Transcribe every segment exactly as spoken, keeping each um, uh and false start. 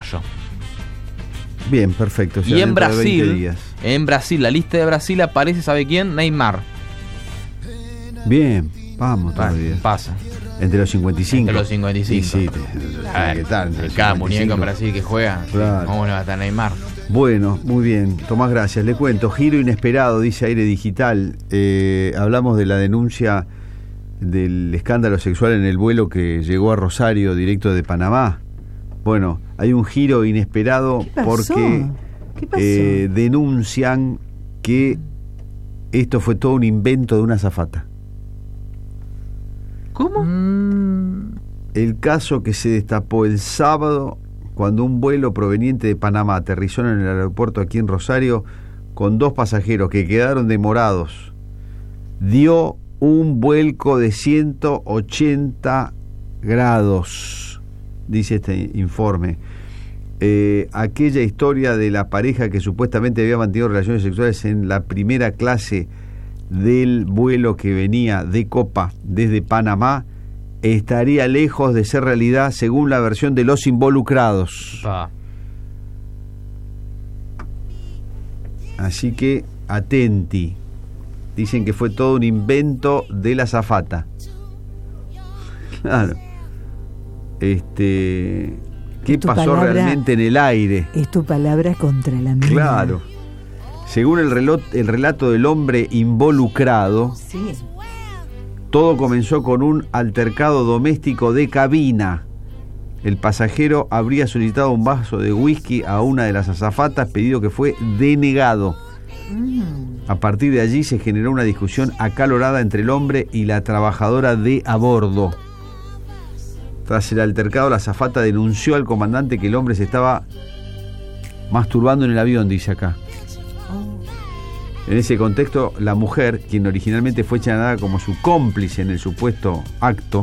yo. Bien, perfecto. O sea, y en dentro de veinte Brasil, días. en Brasil, la lista de Brasil aparece, ¿sabe quién? Neymar. Bien, vamos todavía. Pasa. Entre los cincuenta y cinco. Entre los cincuenta y cinco. Sí, sí, te, A ver, ¿qué tal? Entre los cada cincuenta y muñeco cinco. en Brasil que juega, Claro. ¿cómo le va a estar Neymar? Bueno, muy bien. Tomás, gracias. Le cuento, giro inesperado, dice Aire Digital. Eh, hablamos de la denuncia del escándalo sexual en el vuelo que llegó a Rosario, directo de Panamá. Bueno, hay un giro inesperado ¿Qué pasó? porque ¿Qué pasó? eh, denuncian que esto fue todo un invento de una azafata. ¿Cómo? Mm, El caso que se destapó el sábado cuando un vuelo proveniente de Panamá aterrizó en el aeropuerto aquí en Rosario con dos pasajeros que quedaron demorados, dio un vuelco de ciento ochenta grados, dice este informe. Eh, aquella historia de la pareja que supuestamente había mantenido relaciones sexuales en la primera clase del vuelo que venía de Copa desde Panamá estaría lejos de ser realidad según la versión de los involucrados. Pa. Así que atenti. Dicen que fue todo un invento de la azafata. Claro. Este, ¿qué Tu pasó palabra- realmente en el aire? es tu palabra contra la mía. Claro. Según el relato, el relato del hombre involucrado, Sí. todo comenzó con un altercado doméstico de cabina. El pasajero habría solicitado un vaso de whisky a una de las azafatas, pedido que fue denegado. Mm. A partir de allí se generó una discusión acalorada entre el hombre y la trabajadora de a bordo. Tras el altercado, la azafata denunció al comandante que el hombre se estaba masturbando en el avión, dice acá. En ese contexto, la mujer, quien originalmente fue señalada como su cómplice en el supuesto acto,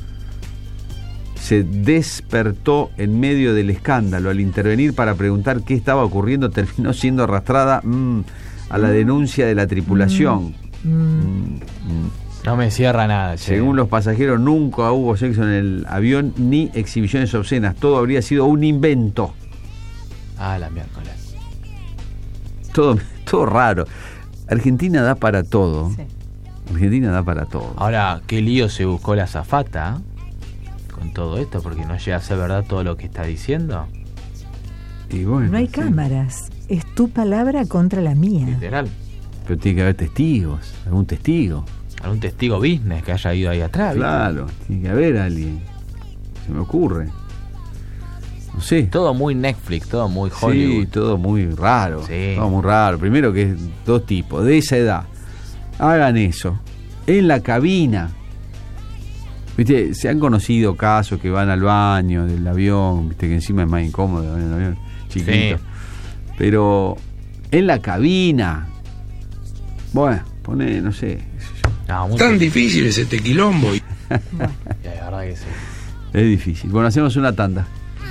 se despertó en medio del escándalo. Al intervenir para preguntar qué estaba ocurriendo, terminó siendo arrastrada mmm, a la denuncia de la tripulación. Mm. Mm, mm. No me cierra nada, che. Según los pasajeros, nunca hubo sexo en el avión ni exhibiciones obscenas. Todo habría sido un invento. Ah, la miércoles. Todo, todo raro. Argentina da para todo. Sí. Argentina da para todo. Ahora, qué lío se buscó la azafata con todo esto, porque no llega a ser verdad todo lo que está diciendo. Y bueno, No hay sí. cámaras. Es tu palabra contra la mía. Literal. Pero tiene que haber testigos, algún testigo. Algún testigo business que haya ido ahí atrás. ¿viste? Claro, tiene que haber alguien. Se me ocurre. No sé. Todo muy Netflix, todo muy Hollywood. Sí, todo muy raro. Sí. Todo muy raro. Primero que es dos tipos, de esa edad. Hagan eso. En la cabina. Viste, se han conocido casos que van al baño del avión, viste que encima es más incómodo en el avión chiquito. Sí. Pero en la cabina. Bueno, pone, no sé. qué sé yo. No, muy Tan difícil es este quilombo. La verdad que sí. Es difícil. Bueno, hacemos una tanda.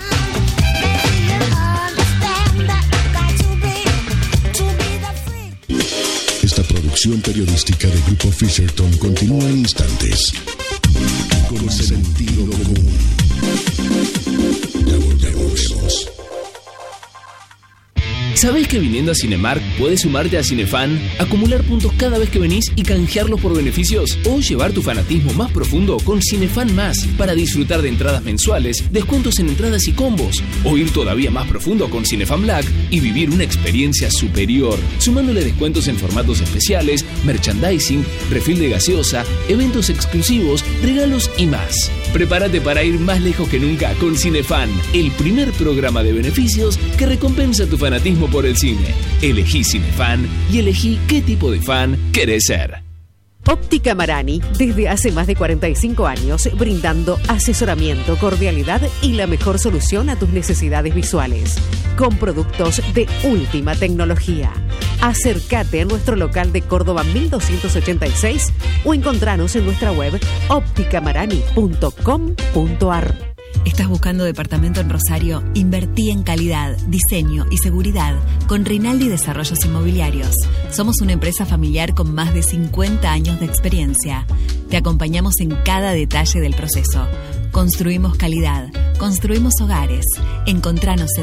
Esta producción periodística de Grupo Fisherton continúa en instantes. Con sentido común. Ya volvemos. ¿Sabés que viniendo a Cinemark puedes sumarte a Cinefan, acumular puntos cada vez que venís y canjearlos por beneficios? O llevar tu fanatismo más profundo con Cinefan Más para disfrutar de entradas mensuales, descuentos en entradas y combos. O ir todavía más profundo con Cinefan Black y vivir una experiencia superior, sumándole descuentos en formatos especiales, merchandising, refil de gaseosa, eventos exclusivos, regalos y más. Prepárate para ir más lejos que nunca con Cinefan, el primer programa de beneficios que recompensa tu fanatismo por el cine. Elegí Cinefan y elegí qué tipo de fan querés ser. Óptica Marani, desde hace más de cuarenta y cinco años, brindando asesoramiento, cordialidad y la mejor solución a tus necesidades visuales. Con productos de última tecnología. Acércate a nuestro local de Córdoba mil doscientos ochenta y seis o encontranos en nuestra web óptica marani punto com punto ar. ¿Estás buscando departamento en Rosario? Invertí en calidad, diseño y seguridad con Rinaldi Desarrollos Inmobiliarios. Somos una empresa familiar con más de cincuenta años de experiencia. Te acompañamos en cada detalle del proceso. Construimos calidad, construimos hogares. Encontranos en